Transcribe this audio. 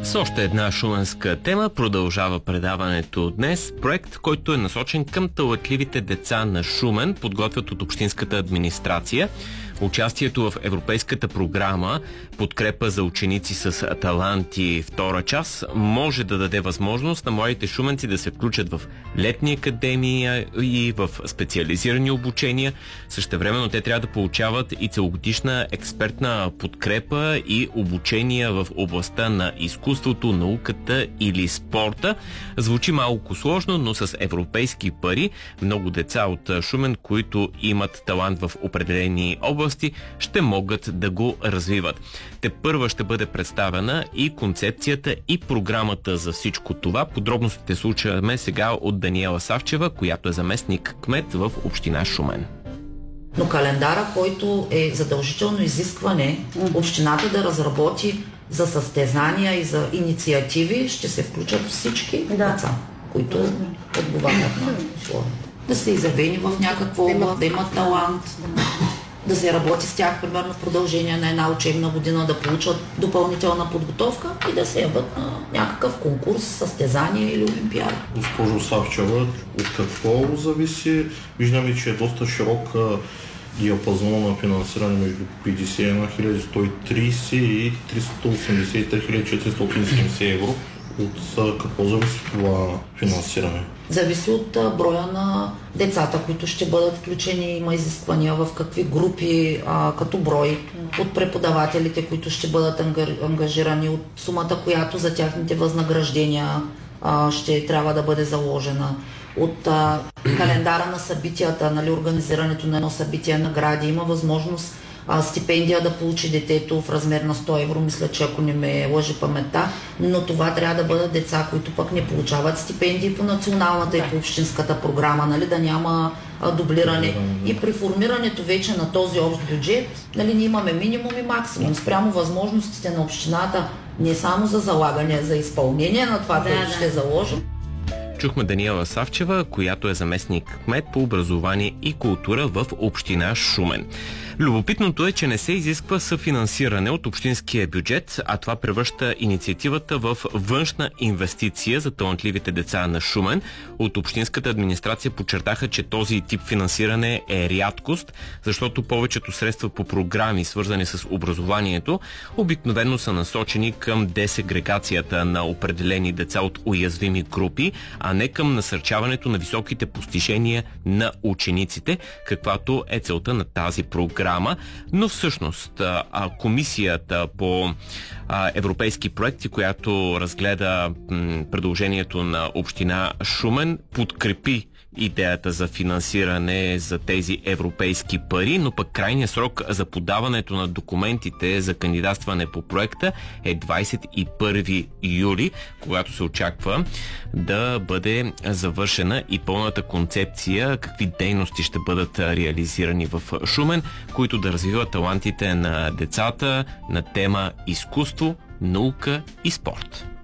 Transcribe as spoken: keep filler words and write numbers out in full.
С още една шуменска тема продължава предаването днес. Проект, който е насочен към талантливите деца на Шумен, подготвят от общинската администрация. Участието в европейската програма "Подкрепа за ученици с таланти" втора част може да даде възможност на младите шуменци да се включат в летни академии и в специализирани обучения. Същевременно те трябва да получават и целогодишна експертна подкрепа и обучения в областта на изкуството, науката или спорта. Звучи малко сложно, но с европейски пари много деца от Шумен, които имат талант в определени области, ще могат да го развиват. Тепърва ще бъде представена и концепцията, и програмата за всичко това. Подробностите слушаме сега от Даниела Савчева, която е заместник кмет в община Шумен. Но календара, който е задължително изискване общината да разработи за състезания и за инициативи, ще се включат всички да. деца, които отговарят на условията. Да са изявени в някаква област, да имат талант, да се работи с тях, примерно в продължение на една учебна година, да получат допълнителна подготовка и да се яват на някакъв конкурс, състезание или олимпиада. Госпожо Савчева, от какво зависи? Виждаме, че е доста широк диапазон на финансиране между петдесет и една хиляди сто и тридесет и триста осемдесет и три хиляди четиристотин и седемдесет евро. От какво зависи това финансиране? Зависи от броя на децата, които ще бъдат включени. Има изисквания в какви групи, а, като брой, от преподавателите, които ще бъдат ангажирани, от сумата, която за тяхните възнаграждения а, ще трябва да бъде заложена, от а, календара на събитията, нали, организирането на едно събитие, награди. Има възможност а, стипендия да получи детето в размер на сто евро, мисля, че ако не ме лъже паметта, но това трябва да бъдат деца, които пък не получават стипендии по националната и по общинската програма, нали, да няма а, дублиране. И при формирането вече на този общ бюджет, нали, ние имаме минимум и максимум спрямо възможностите на общината, не само за залагане, за изпълнение на това, да, което да. ще заложим. Чухме Даниела Савчева, която е заместник кмет по образование и култура в община Шумен. Любопитното е, че не се изисква съфинансиране от общинския бюджет, а това превръща инициативата в външна инвестиция за талантливите деца на Шумен. От общинската администрация подчертаха, че този тип финансиране е рядкост, защото повечето средства по програми, свързани с образованието, обикновено са насочени към десегрегацията на определени деца от уязвими групи, а не към насърчаването на високите постижения на учениците, каквато е целта на тази програма. Но всъщност а, комисията по а, европейски проекти, която разгледа м, предложението на община Шумен, подкрепи идеята за финансиране за тези европейски пари, но пък крайният срок за подаването на документите за кандидатстване по проекта е двадесет и първи юли, когато се очаква да бъде завършена и пълната концепция какви дейности ще бъдат реализирани в Шумен, които да развиват талантите на децата на тема изкуство, наука и спорт.